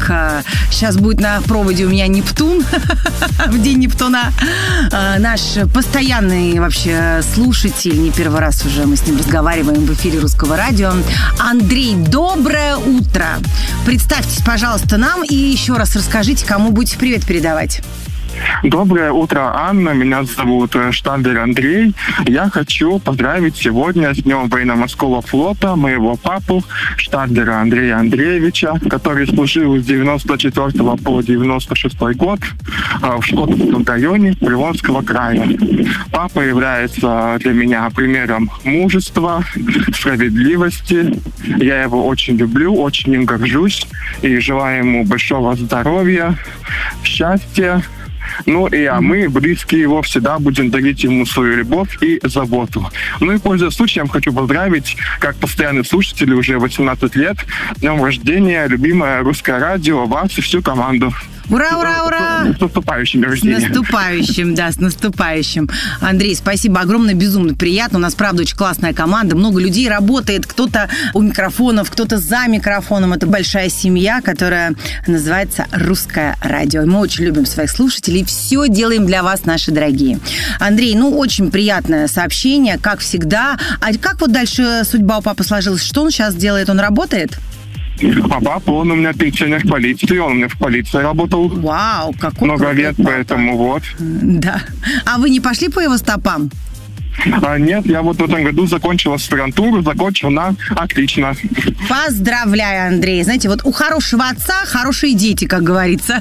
как сейчас будет на проводе у меня Нептун, в день Нептуна. Наш постоянный вообще слушатель, не первый раз уже мы с ним разговариваем в эфире Русского радио. Андрей, доброе утро. Представьтесь, пожалуйста, нам и еще раз расскажите, кому будете привет передавать. Доброе утро, Анна. Меня зовут Штадер Андрей. Я хочу поздравить сегодня с Днем военно-морского флота моего папу Штадера Андрея Андреевича, который служил с 94 по 96 год в Шкотовском районе Приволжского края. Папа является для меня примером мужества, справедливости. Я его очень люблю, очень им горжусь и желаю ему большого здоровья, счастья. Ну и мы, близкие его, всегда будем дарить ему свою любовь и заботу. Ну и, пользуясь случаем, хочу поздравить, как постоянный слушатель, уже 18 лет, с днем рождения, любимое Русское радио, вас и всю команду. Ура, ура, ура! С наступающим рождением. С наступающим, да, с наступающим. Андрей, спасибо огромное, безумно приятно. У нас, правда, очень классная команда. Много людей работает. Кто-то у микрофонов, кто-то за микрофоном. Это большая семья, которая называется Русское радио. Мы очень любим своих слушателей. Все делаем для вас, наши дорогие. Андрей, очень приятное сообщение, как всегда. А как вот дальше судьба у папы сложилась? Что он сейчас делает? Он работает? А папа, он у меня пенсионер в полиции, он у меня в полиции работал. Вау, какой много лет, папа. Поэтому вот. Да. А вы не пошли по его стопам? Нет, я вот в этом году закончил аспирантуру, закончил на отлично. Поздравляю, Андрей. Знаете, вот у хорошего отца хорошие дети, как говорится.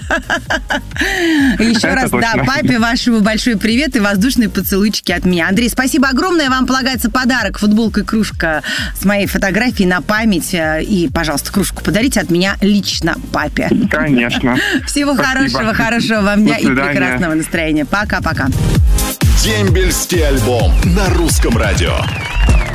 Еще раз, да, папе вашему большой привет и воздушные поцелуйчики от меня. Андрей, спасибо огромное. Вам полагается подарок. Футболка и кружка с моей фотографией на память. И, пожалуйста, кружку подарите от меня лично папе. Конечно. Всего хорошего вам дня и прекрасного настроения. Пока-пока. Дембельский альбом на Русском радио.